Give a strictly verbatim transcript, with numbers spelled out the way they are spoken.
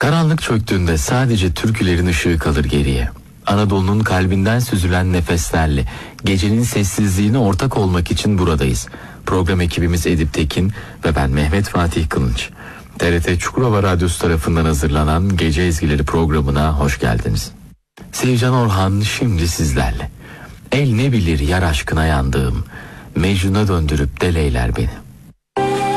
Karanlık çöktüğünde sadece türkülerin ışığı kalır geriye. Anadolu'nun kalbinden süzülen nefeslerle gecenin sessizliğine ortak olmak için buradayız. Program ekibimiz Edip Tekin ve ben Mehmet Fatih Kılınç. T R T Çukurova Radyosu tarafından hazırlanan Gece Ezgileri programına hoş geldiniz. Sevcan Orhan şimdi sizlerle. El ne bilir yar aşkına yandığım, Mecnun'a döndürüp deleyler beni.